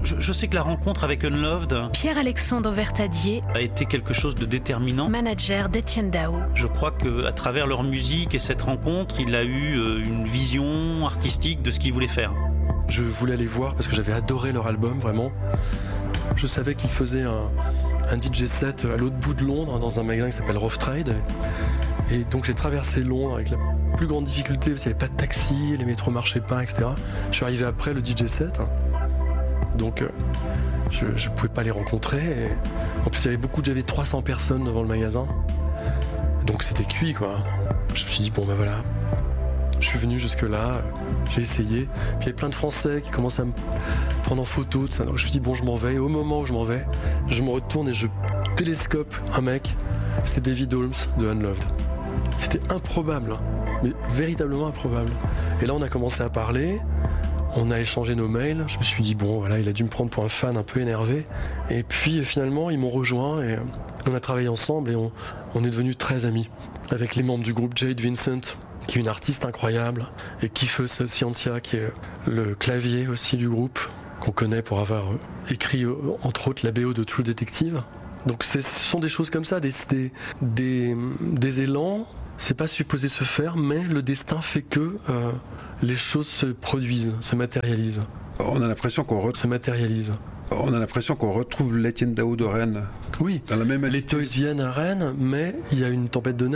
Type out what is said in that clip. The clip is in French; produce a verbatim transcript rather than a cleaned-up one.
Je, je sais que la rencontre avec Unloved Pierre-Alexandre Vertadier a été quelque chose de déterminant. Manager d'Étienne Dao. Je crois qu'à travers leur musique et cette rencontre, il a eu une vision artistique de ce qu'il voulait faire. Je voulais les voir parce que j'avais adoré leur album, vraiment. Je savais qu'ils faisaient un, un D J set à l'autre bout de Londres, dans un magasin qui s'appelle Rough Trade. Et donc j'ai traversé Londres avec la plus grande difficulté parce qu'il n'y avait pas de taxi, les métros marchaient pas, et cetera. Je suis arrivé après le D J set. Donc euh, je ne pouvais pas les rencontrer. Et en plus, il y avait beaucoup, j'avais trois cents personnes devant le magasin. Donc c'était cuit, quoi. Je me suis dit, bon ben voilà, je suis venu jusque-là, j'ai essayé. Puis il y avait plein de Français qui commençaient à me prendre en photo, tout ça. Donc je me suis dit, bon, je m'en vais. Et au moment où je m'en vais, je me retourne et je télescope un mec. C'était David Holmes de Unloved. C'était improbable, hein, mais véritablement improbable. Et là, on a commencé à parler. On a échangé nos mails. Je me suis dit, bon, voilà, il a dû me prendre pour un fan un peu énervé. Et puis, finalement, ils m'ont rejoint et on a travaillé ensemble et on, on est devenus très amis. Avec les membres du groupe Jade Vincent, qui est une artiste incroyable, et Kiefer Scientia, qui est le clavier aussi du groupe, qu'on connaît pour avoir écrit, entre autres, la B O de True Detective. Donc, ce sont des choses comme ça, des, des, des, des élans. C'est pas supposé se faire, mais le destin fait que euh, les choses se produisent, se matérialisent. On a l'impression qu'on re... se matérialise. On a l'impression qu'on retrouve l'Étienne Dao de Rennes. Oui, dans la même les Toys viennent à Rennes, mais il y a une tempête de neige.